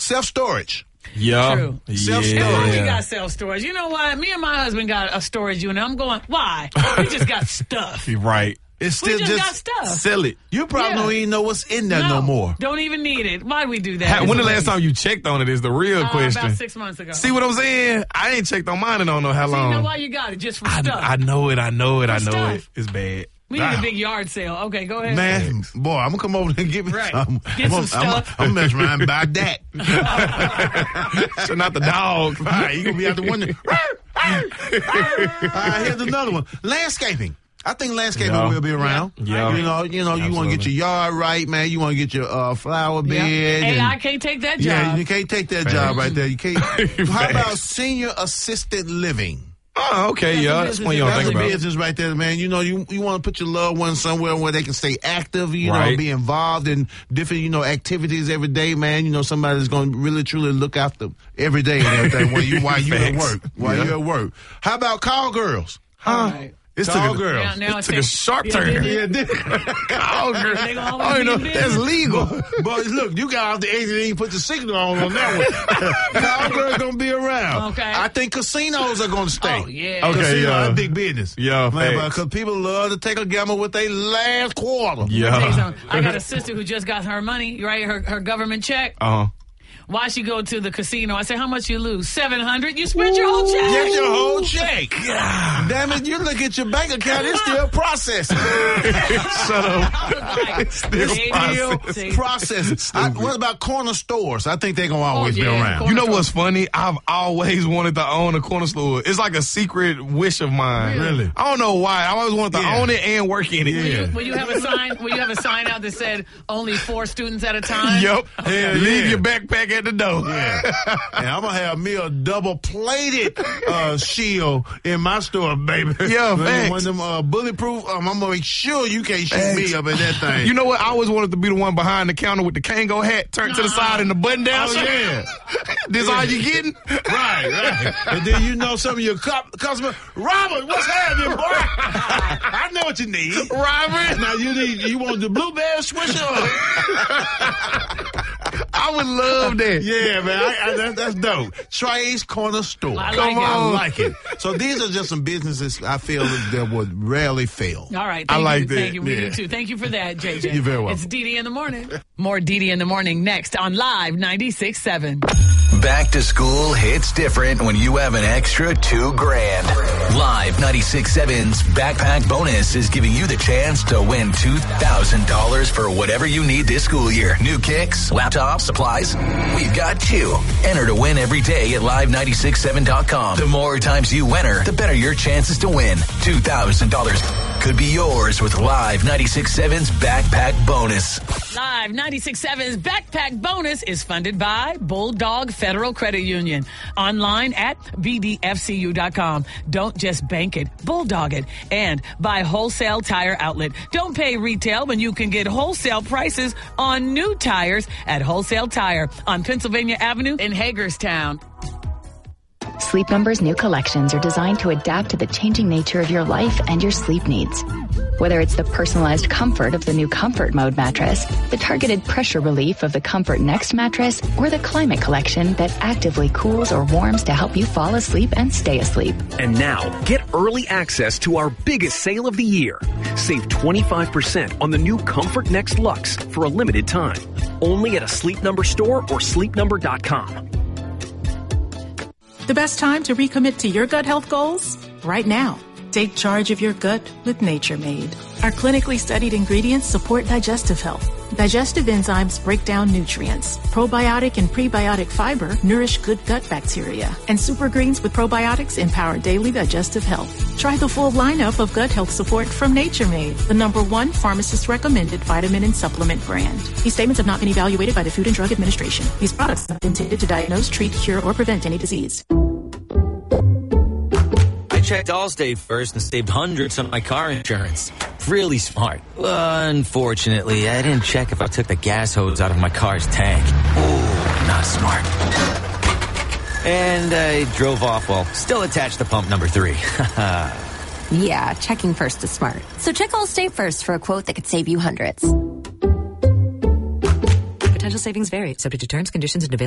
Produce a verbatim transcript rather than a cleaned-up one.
self-storage. Yeah. True. Self-storage. Everybody got self-storage. You know what? Me and my husband got a storage unit. I'm going, why? We just got stuff. You're right. It's We still just, just, got stuff. Sell it. you probably Yeah. don't even know what's in there no, more. Don't even need it. Why do we do that? How, when the It's last waste. time you checked on it is the real Uh, question. About six months ago. See what I'm saying? I ain't checked on mine in I don't know how So long. you know why you got it? Just for I, stuff. I know it. I know it. I For know stuff. it. It's bad. we need Wow. a big yard sale. Okay, go ahead. Man, boy, I'm gonna come over there and get me Right. some. Get I'm some gonna- stuff. I'm, I'm mess around and buy that. So not the dog. All right, you gonna be out the window. All right, here's another one. Landscaping. I think landscaping Yeah. will be around. Yeah. You know, you know, you want to get Absolutely. your yard right, man. You want to get your uh, flower Yeah. bed. Hey, and- I can't take that job. yeah, you can't take that job right there. You can't. How about senior assisted living? Oh, okay. That's Yeah. a That's one you don't That's think a about. business right there, man. You know, you you want to put your loved ones somewhere where they can stay active, you know, Right. be involved in different, you know, activities every day, man. You know, somebody's going to really, truly look after them every day and everything while you, while you at Facts. work. While Yeah. you at work. How about call girls? All right. It's Call took a, girls. Now, now it it's took a like- sharp Yeah, turn. did it? Yeah, did- Call girl. They gonna always I don't be know. in That's business. legal. But look, you got off the exit and you put the signal on on that one. Call girls going to be around. Okay. I think casinos are going to stay. Oh, yeah. Okay, Casino, yeah. that's big business. Yeah, man, facts. because people love to take a gamble with their last quarter. Let me tell you Yeah. something. I got a sister who just got her money, right? Her her government check. Uh huh. Why she go to the casino? I said, how much you lose? Seven hundred. You spent your whole check. Get your whole check. Damn it, you look at your bank account, it's still processing. Shut up. Like, Still baby, Still see, processing. I, what about corner stores? I think they're going to always Oh, yeah, be around. corner- You know what's funny? I've always wanted to own a corner store. It's like a secret wish of mine. Really? I don't know why. I always wanted to Yeah. own it and work in it. Will you, will you have a sign? Will you have a sign out that said only four students at a time? Yep. Hell Leave yeah. your backpack at the door. Yeah. And I'm going to have me a double-plated uh, shield in my store, baby. Yeah, One facts. of them uh, bulletproof, um, I'm going to make sure you can't shoot Facts. me up in that thing. You know what? I always wanted to be the one behind the counter with the Kango hat turned to the side and the button down. Oh, shirt. yeah. This all you getting? Right, right. And then you know some of your cu- customers, Robert, what's happening, boy? I know what you need. Robert. Now you need, you want the blueberry swisher? I would love that. Yeah, man, I, I, that, that's dope. Trey's Corner Store. I like Come it. on. on. I like it. So these are just some businesses I feel that would rarely fail. All right. I Thank like you. that. Thank you. We Yeah. do too. Thank you for that, J J. You're very welcome. It's Dee Dee in the morning. More Dee Dee in the morning next on Live ninety-six point seven. Back to school hits different when you have an extra two grand. Live ninety-six point seven's Backpack Bonus is giving you the chance to win two thousand dollars for whatever you need this school year. New kicks, laptops, supplies. We've got you. Enter to win every day at live nine six seven dot com. The more times you enter, the better your chances to win. two thousand dollars could be yours with Live ninety-six point seven's Backpack Bonus. Live ninety-six point seven's Backpack Bonus is funded by Bulldog Federal Credit Union. Online at b d f c u dot com. Don't just bank it, bulldog it. And by Wholesale Tire Outlet. Don't pay retail when you can get wholesale prices on new tires at Wholesale Tire on Pennsylvania Avenue in Hagerstown. Sleep Number's new collections are designed to adapt to the changing nature of your life and your sleep needs. Whether it's the personalized comfort of the new Comfort Mode mattress, the targeted pressure relief of the Comfort Next mattress, or the Climate Collection that actively cools or warms to help you fall asleep and stay asleep. And now, get early access to our biggest sale of the year. Save twenty-five percent on the new Comfort Next Luxe for a limited time. Only at a Sleep Number store or sleep number dot com. The best time to recommit to your gut health goals? Right now. Take charge of your gut with Nature Made. Our clinically studied ingredients support digestive health. Digestive enzymes break down nutrients. Probiotic and prebiotic fiber nourish good gut bacteria. And super greens with probiotics empower daily digestive health. Try the full lineup of gut health support from Nature Made, the number one pharmacist recommended vitamin and supplement brand. These statements have not been evaluated by the Food and Drug Administration. These products have been intended to diagnose, treat, cure, or prevent any disease. I checked Allstate first and saved hundreds on my car insurance. Really smart. Unfortunately, I didn't check if I took the gas hose out of my car's tank. Ooh, not smart. And I drove off while still attached to pump number three. Yeah, checking first is smart. So check Allstate first for a quote that could save you hundreds. Potential savings vary, subject to terms, conditions, and availability.